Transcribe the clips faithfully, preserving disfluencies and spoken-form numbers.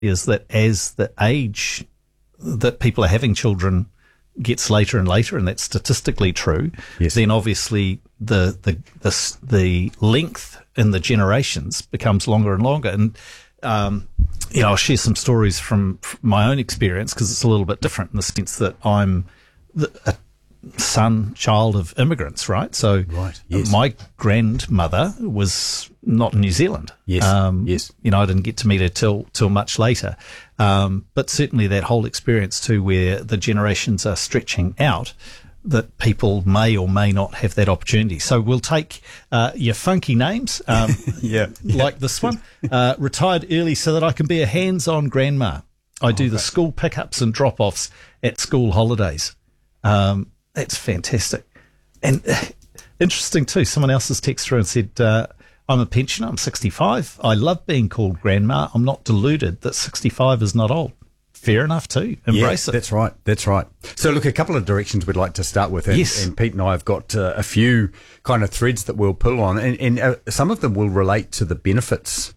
is that as the age that people are having children gets later and later, and that's statistically true, yes. then obviously the, the the the length in the generations becomes longer and longer. And um, you know, I'll share some stories from, from my own experience, because it's a little bit different in the sense that I'm the, a son, child of immigrants, right? So right, yes. my grandmother was not in New Zealand. Yes, um, yes. You know, I didn't get to meet her till till much later. Um, but certainly that whole experience too, where the generations are stretching out, that people may or may not have that opportunity. So we'll take uh, your funky names, um, yeah, yeah, like this one, uh, retired early so that I can be a hands-on grandma. I oh, do the okay. school pickups and drop-offs at school holidays. Um, that's fantastic. And uh, interesting too, someone else has texted through and said, uh, I'm a pensioner, I'm sixty-five. I love being called grandma. I'm not deluded that sixty-five is not old. Fair enough too. Embrace yeah, it. That's right. That's right. So look, a couple of directions we'd like to start with. And, yes. and Pete and I have got uh, a few kind of threads that we'll pull on. And, and uh, some of them will relate to the benefits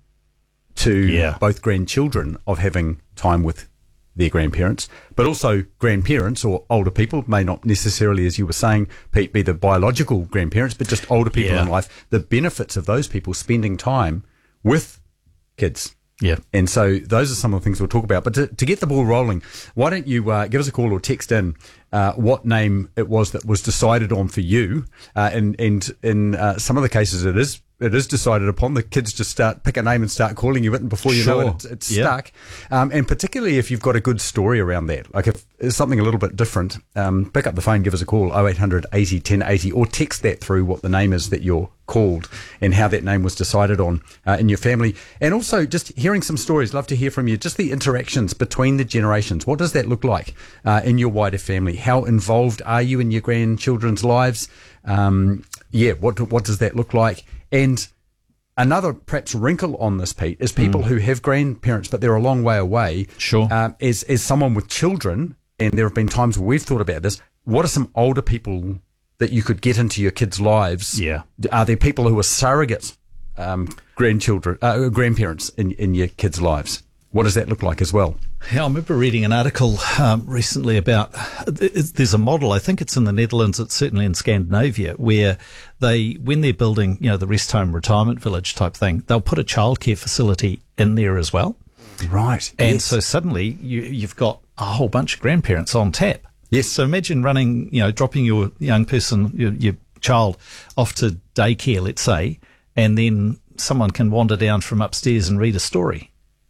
to yeah. both grandchildren of having time with their grandparents, but also grandparents or older people may not necessarily, as you were saying, Pete, be the biological grandparents, but just older people yeah. in life, the benefits of those people spending time with kids. Yeah. And so those are some of the things we'll talk about. But to, to get the ball rolling, why don't you uh, give us a call or text in uh, what name it was that was decided on for you. Uh, and and in uh, some of the cases it is it is decided upon. The kids just start, pick a name and start calling you it, and before you sure. know it, it's, it's yeah. stuck. Um, and particularly if you've got a good story around that. Like if it's something a little bit different, um, pick up the phone, give us a call, oh eight hundred eighty ten eighty, or text that through what the name is that you're called and how that name was decided on uh, in your family. And also just hearing some stories. Love to hear from you. Just the interactions between the generations. What does that look like uh, in your wider family? How involved are you in your grandchildren's lives? Um, yeah, what what does that look like? And another perhaps wrinkle on this, Pete, is people mm. who have grandparents but they're a long way away. Sure. Um, as, as someone with children, and there have been times where we've thought about this, what are some older people that you could get into your kids' lives? Yeah. Are there people who are surrogate um, grandchildren, uh, grandparents in, in your kids' lives? What does that look like as well? Yeah, I remember reading an article um, recently about, there's a model, I think it's in the Netherlands, it's certainly in Scandinavia, where they, when they're building, you know, the rest home retirement village type thing, they'll put a childcare facility in there as well. Right. And yes. so suddenly you, you've got a whole bunch of grandparents on tap. Yes. So imagine running, you know, dropping your young person, your, your child off to daycare, let's say, and then someone can wander down from upstairs and read a story.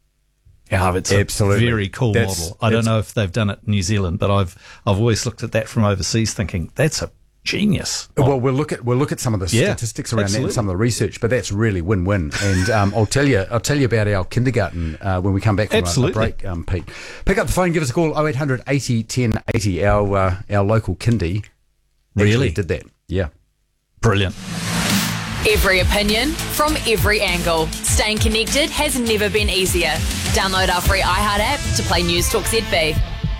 Yeah, it's a Absolutely. very cool That's, model. I don't know if they've done it in New Zealand, but I've I've always looked at that from overseas thinking, that's a genius. Well, we'll look at we'll look at some of the Yeah, statistics around absolutely. that and some of the research, but that's really win-win. And um, I'll tell you I'll tell you about our kindergarten uh, when we come back from a, a break, um, Pete. Pick up the phone, give us a call, oh eight hundred eighty ten eighty. Our uh, our local kindy really did that. Yeah. Brilliant. Every opinion from every angle. Staying connected has never been easier. Download our free iHeart app to play News Talk Z B.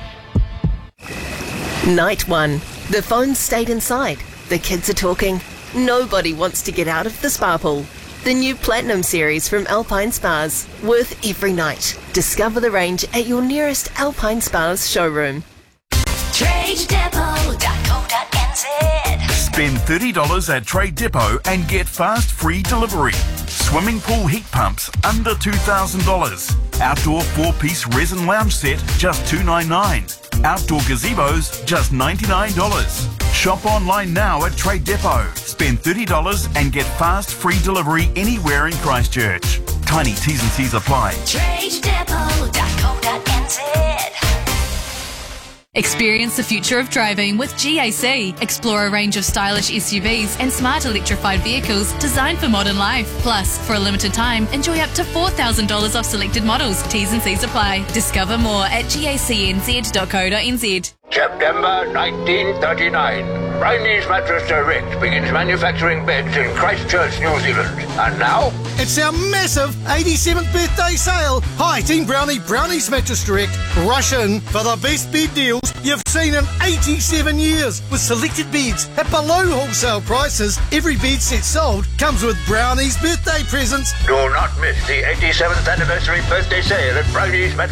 Night one. The phones stayed inside. The kids are talking. Nobody wants to get out of the spa pool. The new Platinum series from Alpine Spas. Worth every night. Discover the range at your nearest Alpine Spas showroom. trade depot dot co dot n z. Spend thirty dollars at Trade Depot and get fast free delivery. Swimming pool heat pumps under two thousand dollars. Outdoor four-piece resin lounge set just two hundred ninety-nine dollars. Outdoor gazebos just ninety-nine dollars. Shop online now at Trade Depot. Spend thirty dollars and get fast free delivery anywhere in Christchurch. Tiny T's and C's apply. trade depot dot co dot n z. Experience the future of driving with G A C. Explore a range of stylish S U Vs and smart electrified vehicles designed for modern life. Plus, for a limited time, enjoy up to four thousand dollars off selected models. T's and C's apply. Discover more at gac n z dot co dot n z. September nineteen thirty-nine. Brownie's Mattress Direct begins manufacturing beds in Christchurch, New Zealand. And now, it's our massive eighty-seventh birthday sale. Hi, Team Brownie, Brownie's Mattress Direct. Rush in for the best bed deals you've seen in eighty-seven years. With selected beds at below wholesale prices, every bed set sold comes with Brownie's birthday presents. do not miss the eighty-seventh anniversary birthday sale at Brownie's Mattress